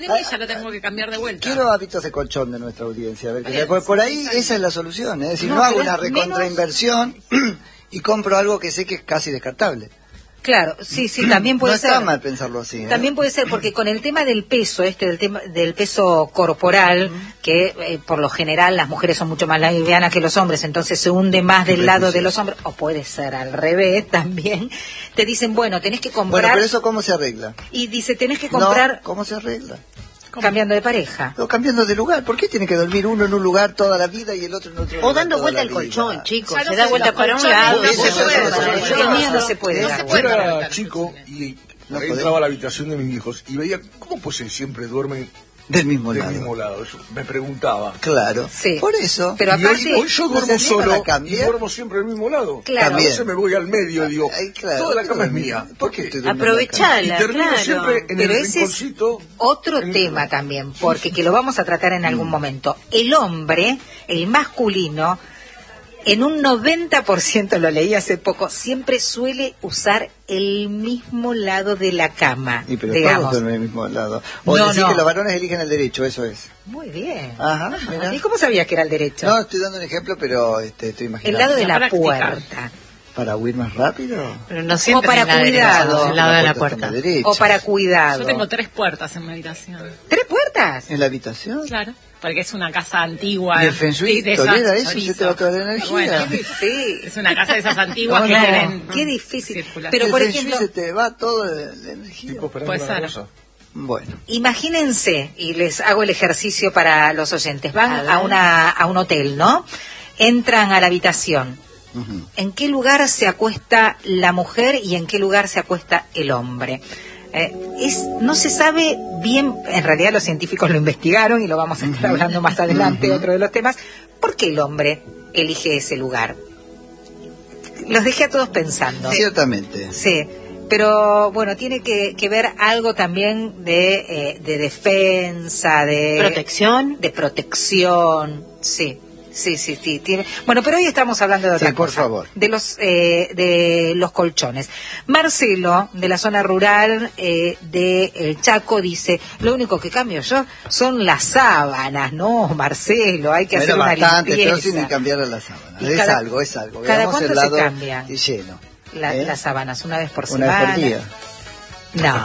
Y ya lo tengo que cambiar de vuelta. Quiero hábitos de colchón de nuestra audiencia. A ver, que por ahí esa es la solución. Es decir, no hago una recontrainversión y compro algo que sé que es casi descartable. Claro, sí, también puede ser. No está mal pensarlo así. También puede ser, porque con el tema del peso, del peso corporal, que por lo general las mujeres son mucho más livianas que los hombres, entonces se hunde más del lado de los hombres, o puede ser al revés también, te dicen, bueno, tenés que comprar... Bueno, pero eso ¿cómo se arregla? Y dice, tenés que comprar... No, ¿cómo se arregla? ¿Cómo? Cambiando de pareja. No, cambiando de lugar. ¿Por qué tiene que dormir uno en un lugar toda la vida y el otro en otro lugar? O dando vuelta al colchón, chicos. Se da vuelta para un lado. El mío no se puede dar. Yo era chico y entraba a la habitación de mis hijos y veía cómo pues siempre duermen del mismo lado. Eso me preguntaba. Claro. Sí. Por eso. Pero aparte, hoy yo duermo solo y duermo siempre del mismo lado. Claro. Entonces me voy al medio y digo, toda la cama es mía. ¿Por qué? Aprovechala, y termino siempre en pero el ese rinconcito. Es otro tema también, porque que lo vamos a tratar en algún momento. El hombre, el masculino, en un 90%, lo leí hace poco, siempre suele usar el mismo lado de la cama. Y pero digamos. todos en el mismo lado. O decir que los varones eligen el derecho, eso es. Muy bien. Ajá, mira. ¿Y cómo sabías que era el derecho? No, estoy dando un ejemplo, pero estoy imaginando. El lado de la puerta. ¿Para huir más rápido? Pero no siempre o para cuidado. El lado de la puerta. O para cuidado. Yo tengo 3 puertas en mi habitación. ¿3 puertas? ¿En la habitación? Claro. Porque es una casa antigua. ¿Y el Feng Shui tolera eso? ¿Se te va toda la energía? Bueno, sí. Es una casa de esas antiguas que tienen... Qué difícil. Pero por el ejemplo... Feng Shui se te va toda la energía. Puede ser. Bueno. Imagínense, y les hago el ejercicio para los oyentes, van a un hotel, ¿no? Entran a la habitación. ¿En qué lugar se acuesta la mujer y en qué lugar se acuesta el hombre? No se sabe bien, en realidad los científicos lo investigaron y lo vamos a estar hablando más adelante, otro de los temas. ¿Por qué el hombre elige ese lugar? Los dejé a todos pensando. Ciertamente. Sí, pero bueno, tiene que ver algo también de defensa, de protección. De protección, sí. Sí, tiene. Bueno, pero hoy estamos hablando de otra cosa. Por favor. De los colchones. Marcelo, de la zona rural de El Chaco, dice, lo único que cambio yo son las sábanas. No, Marcelo, hay que hacer una bastante, limpieza. Pero sin cambiar las sábanas. Es algo. ¿Cada Veamos cuánto el lado se cambian? Lleno. Las sábanas, una vez por semana. Una vez por día. No.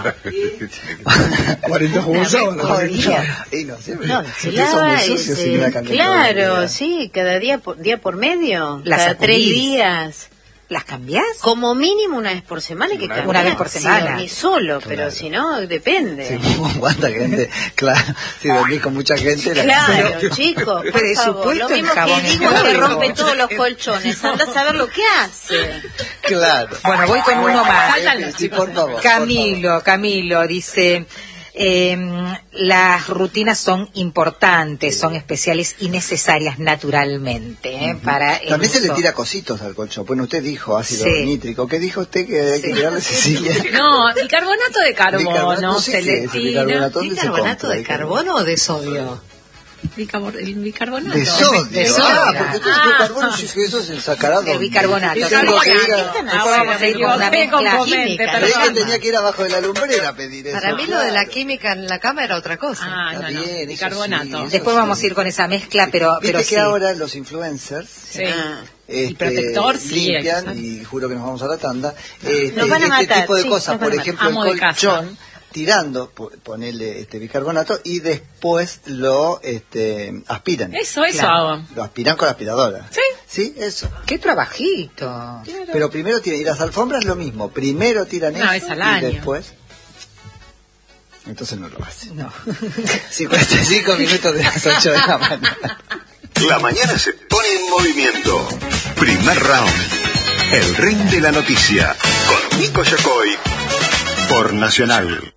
40 juegos sábanas. Y no sé, no, se lava, claro, sí, cada día por medio, cada 3 días. ¿Las cambiás? Como mínimo una vez por semana hay que cambiar. Una vez por semana. Sí, ni solo, claro. Pero si no, depende. Sí, ¿cuánta gente? Claro, si dormís con mucha gente... Claro, chicos, por favor. Lo mismo que digo que rompe todos los colchones. Anda a saber lo que hace. Claro. Bueno, voy con uno más. Sí, por favor. Camilo dice... las rutinas son importantes, son especiales y necesarias naturalmente para el También uso. se le tira cositos al colchón. Bueno, usted dijo ácido nítrico. ¿Qué dijo usted que hay que tirarle, Cecilia? No, bicarbonato de carbono. No sé qué es bicarbonato. ¿Bicarbonato de carbono o de sodio? El bicarbonato. De sodio. De sodio. Porque usted dijo carbono, si eso es el sacarado. El bicarbonato. Vamos a ir con una mezcla química. Creí que tenía que ir abajo de la lumbrera a pedir eso. Para mí lo de la química en la cama era otra cosa. No, bien, bicarbonato. Sí, después vamos a ir con esa mezcla, pero Viste sí. que ahora los influencers y protector, limpian, y juro que nos vamos a la tanda, nos van a matar, este tipo de cosas, por ejemplo el colchón, tirando, ponerle bicarbonato y después lo aspiran. Eso hago. Lo aspiran con la aspiradora. Sí, eso. ¡Qué trabajito! Claro. Pero primero tiran, y las alfombras lo mismo, primero tiran eso es al y año. después... Entonces no lo hacen. No. 55 minutos de las 8 de la mañana. La mañana se pone en movimiento. Primer round. El ring de la noticia. Con Nico Yacoy. Por Nacional.